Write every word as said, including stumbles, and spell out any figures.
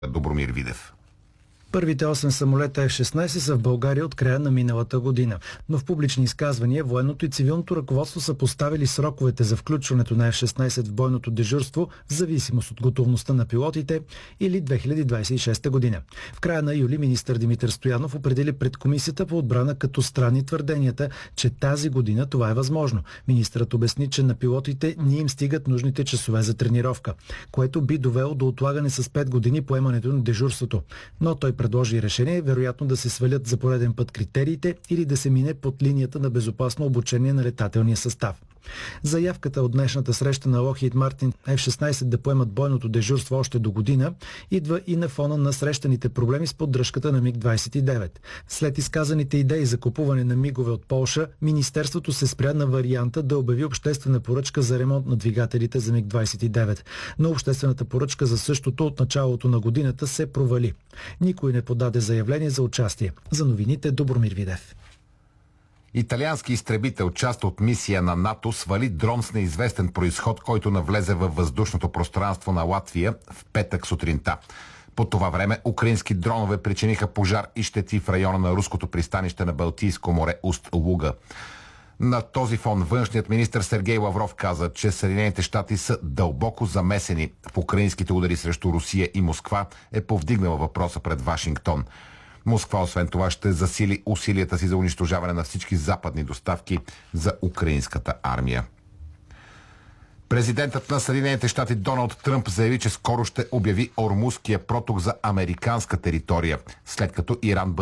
Добромир Видев. Първите осем самолета Еф шестнайсет са в България от края на миналата година. Но в публични изказвания военното и цивилното ръководство са поставили сроковете за включването на Еф шестнайсет в бойното дежурство в зависимост от готовността на пилотите или две хиляди двадесет и шеста година. В края на юли министър Димитър Стоянов определи пред Комисията по отбрана като странни твърденията, че тази година това е възможно. Министърът обясни, че на пилотите не им стигат нужните часове за тренировка, което би довело до отлагане с пет години поемането на дежурството. Но той предложи решение, вероятно да се свалят за пореден път критериите или да се мине под линията на безопасно обучение на летателния състав. Заявката от днешната среща на Локхийд Мартин Еф шестнайсет да поемат бойното дежурство още до година идва и на фона на срещаните проблеми с поддръжката на Миг двадесет и девет. След изказаните идеи за купуване на мигове от Полша, Министерството се спря на варианта да обяви обществена поръчка за ремонт на двигателите за Миг двадесет и девет. Но обществената поръчка за същото от началото на годината се провали. Никой не подаде заявление за участие. За новините Добромир Видев. Италиански изтребител, част от мисия на НАТО, свали дрон с неизвестен произход, който навлезе във въздушното пространство на Латвия в петък сутринта. По това време украински дронове причиниха пожар и щети в района на руското пристанище на Балтийско море Уст-Луга. На този фон външният министър Сергей Лавров каза, че Съединените щати са дълбоко замесени в украинските удари срещу Русия и Москва е повдигнала въпроса пред Вашингтон. Москва, освен това, ще засили усилията си за унищожаване на всички западни доставки за украинската армия. Президентът на Съединените щати Доналд Тръмп заяви, че скоро ще обяви Ормузския проток за американска територия, след като Иран